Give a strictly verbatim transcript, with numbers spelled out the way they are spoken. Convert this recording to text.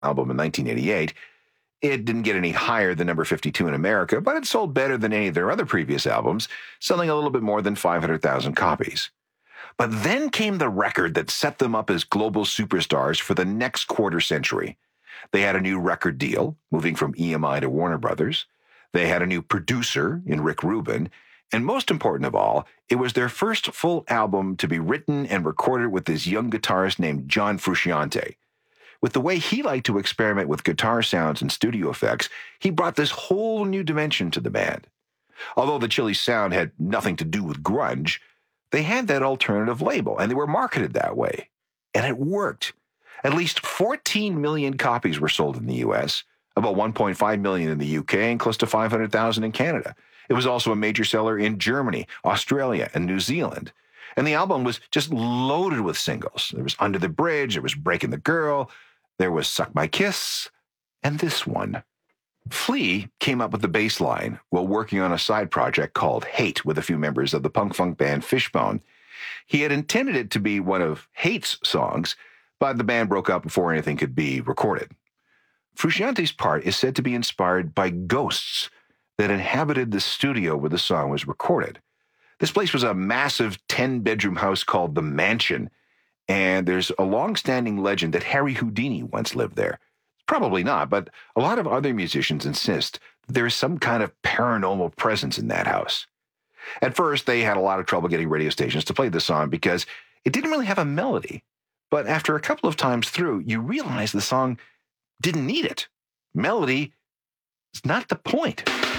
album in nineteen eighty-eight. It didn't get any higher than number fifty-two in America, but it sold better than any of their other previous albums, selling a little bit more than five hundred thousand copies. But then came the record that set them up as global superstars for the next quarter century. They had a new record deal, moving from E M I to Warner Brothers. They had a new producer in Rick Rubin. And most important of all, it was their first full album to be written and recorded with this young guitarist named John Frusciante. With the way he liked to experiment with guitar sounds and studio effects, he brought this whole new dimension to the band. Although the Chili sound had nothing to do with grunge, they had that alternative label, and they were marketed that way. And it worked. At least fourteen million copies were sold in the U S, about one point five million in the U K, and close to five hundred thousand in Canada. It was also a major seller in Germany, Australia, and New Zealand. And the album was just loaded with singles. There was Under the Bridge, there was Breaking the Girl, there was Suck My Kiss, and this one. Flea came up with the bass line while working on a side project called Hate with a few members of the punk-funk band Fishbone. He had intended it to be one of Hate's songs, but the band broke up before anything could be recorded. Frusciante's part is said to be inspired by ghosts that inhabited the studio where the song was recorded. This place was a massive ten-bedroom house called The Mansion, and there's a long-standing legend that Harry Houdini once lived there. Probably not, but a lot of other musicians insist that there is some kind of paranormal presence in that house. At first, they had a lot of trouble getting radio stations to play the song because it didn't really have a melody. But after a couple of times through, you realize the song didn't need it. Melody is not the point.